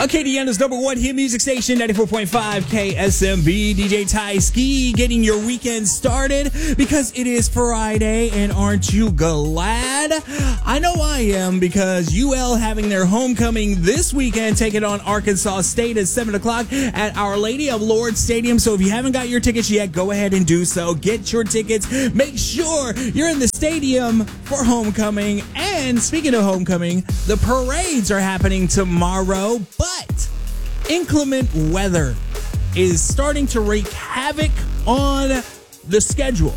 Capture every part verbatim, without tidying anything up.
Acadiana's number one hit music station, ninety-four point five K S M B. D J Ty Ski getting your weekend started because it is Friday, and aren't you glad? I know I am, because U L having their homecoming this weekend, taking on Arkansas State at seven o'clock at Our Lady of Lourdes Stadium. So if you haven't got your tickets yet, go ahead and do so. Get your tickets. Make sure you're in the stadium for homecoming. And speaking of homecoming, the parades are happening tomorrow, but inclement weather is starting to wreak havoc on the schedule.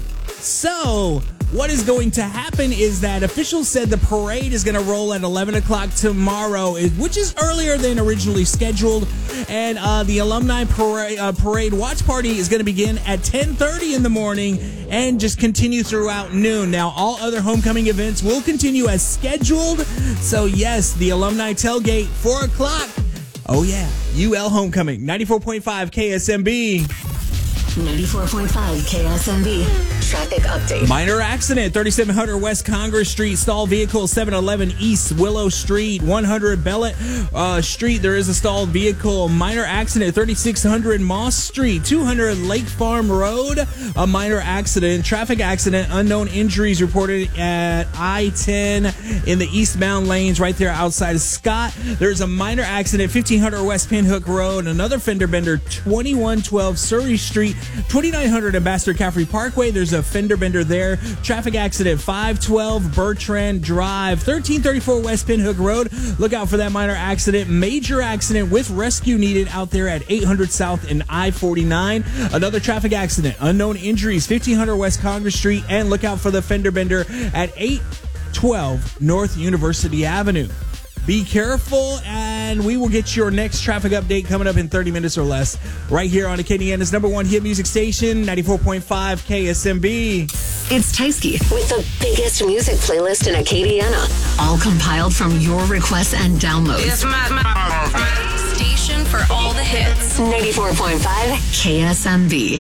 So what is going to happen is that officials said the parade is going to roll at eleven o'clock tomorrow, which is earlier than originally scheduled. And uh, the alumni parade, uh, parade watch party is going to begin at ten thirty in the morning and just continue throughout noon. Now, all other homecoming events will continue as scheduled. So, yes, the alumni tailgate, four o'clock. Oh, yeah, U L homecoming, ninety-four point five K S M B. ninety-four point five K S M B. Traffic update. Minor accident, thirty-seven hundred West Congress Street. Stalled vehicle, seven eleven East Willow Street. one hundred Bellet uh, Street. There is a stalled vehicle. Minor accident, thirty-six hundred Moss Street. two hundred Lake Farm Road. A minor accident. Traffic accident. Unknown injuries reported at I ten in the eastbound lanes right there outside of Scott. There's a minor accident, fifteen hundred West Pinhook Road. Another fender bender, twenty-one twelve Surrey Street. twenty-nine hundred Ambassador Caffrey Parkway. There's a fender bender there. Traffic accident, five twelve Bertrand Drive. thirteen thirty-four West Pinhook Road. Look out for that minor accident. Major accident with rescue needed out there at eight hundred South and I forty-nine. Another traffic accident. Unknown injuries, fifteen hundred West Congress Street. And look out for the fender bender at eight twelve North University Avenue. Be careful, and we will get your next traffic update coming up in thirty minutes or less right here on Acadiana's number one hit music station, ninety-four point five K S M B. It's Tysky with the biggest music playlist in Acadiana, all compiled from your requests and downloads. It's my, my station for all the hits. ninety-four point five K S M B.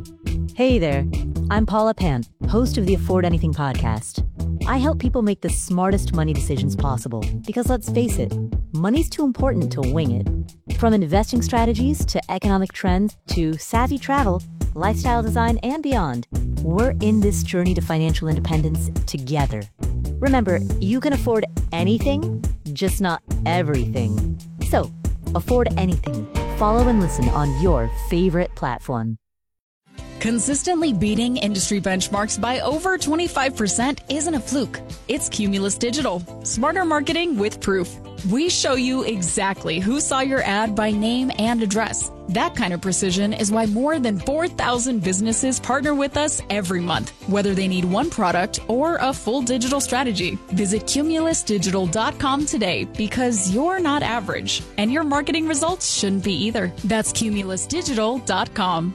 Hey there, I'm Paula Pan, host of the Afford Anything podcast. I help people make the smartest money decisions possible because, let's face it, money's too important to wing it. From investing strategies to economic trends to savvy travel, lifestyle design, and beyond, we're in this journey to financial independence together. Remember, you can afford anything, just not everything. So, afford anything. Follow and listen on your favorite platform. Consistently beating industry benchmarks by over twenty-five percent isn't a fluke. It's Cumulus Digital. Smarter marketing with proof. We show you exactly who saw your ad by name and address. That kind of precision is why more than four thousand businesses partner with us every month, whether they need one product or a full digital strategy. Visit Cumulus Digital dot com today, because you're not average, and your marketing results shouldn't be either. That's Cumulus Digital dot com.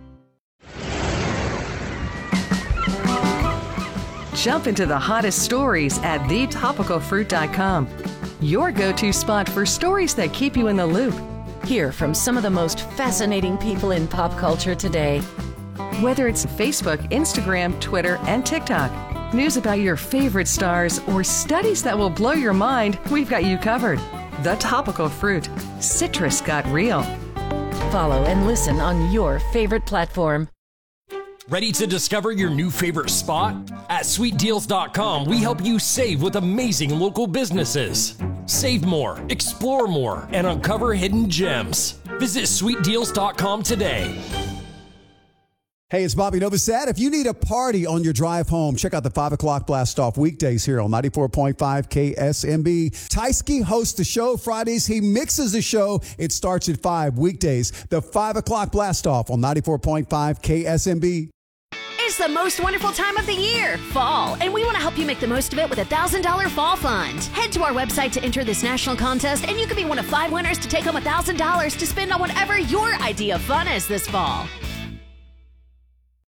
Jump into the hottest stories at the topical fruit dot com. Your go-to spot for stories that keep you in the loop. Hear from some of the most fascinating people in pop culture today. Whether it's Facebook, Instagram, Twitter, and TikTok, news about your favorite stars, or studies that will blow your mind, we've got you covered. The Topical Fruit. Citrus got real. Follow and listen on your favorite platform. Ready to discover your new favorite spot? At sweet deals dot com, we help you save with amazing local businesses. Save more, explore more, and uncover hidden gems. Visit sweet deals dot com today. Hey, it's Bobby Novosad. If you need a party on your drive home, check out the five o'clock blast off weekdays here on ninety-four point five K S M B. Tysky hosts the show Fridays. He mixes the show. It starts at five weekdays. The five o'clock blast off on ninety-four point five K S M B. It's the most wonderful time of the year, fall, and we want to help you make the most of it with a one thousand dollars fall fund. Head to our website to enter this national contest, and you could be one of five winners to take home one thousand dollars to spend on whatever your idea of fun is this fall.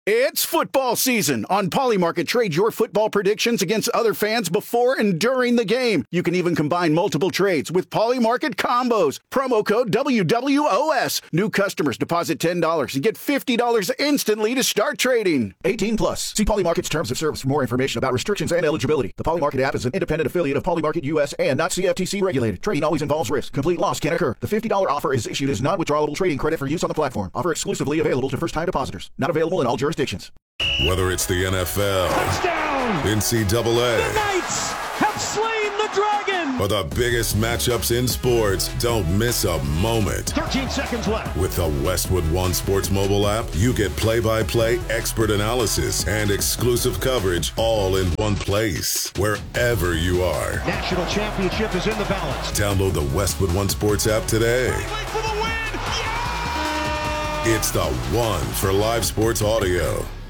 It's football season. On Polymarket, trade your football predictions against other fans before and during the game. You can even combine multiple trades with Polymarket combos. Promo code W W O S. New customers deposit ten dollars and get fifty dollars instantly to start trading. eighteen plus. See Polymarket's terms of service for more information about restrictions and eligibility. The Polymarket app is an independent affiliate of Polymarket U S and not C F T C regulated. Trading always involves risk. Complete loss can occur. The fifty dollars offer is issued as non-withdrawable trading credit for use on the platform. Offer exclusively available to first-time depositors. Not available in all jurisdictions. Whether it's the N F L, touchdown, N C double A, the Knights have slain the dragon, or the biggest matchups in sports, don't miss a moment. thirteen seconds left. With the Westwood One Sports mobile app, you get play-by-play expert analysis and exclusive coverage all in one place, wherever you are. National championship is in the balance. Download the Westwood One Sports app today. For the win. Yeah! It's the one for live sports audio.